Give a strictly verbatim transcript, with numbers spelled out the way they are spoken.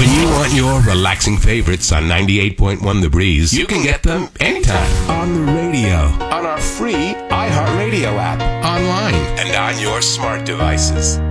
When you want your relaxing favorites on ninety-eight point one The Breeze, you can get them anytime. On the radio, on our free iHeartRadio app, online, and on your smart devices.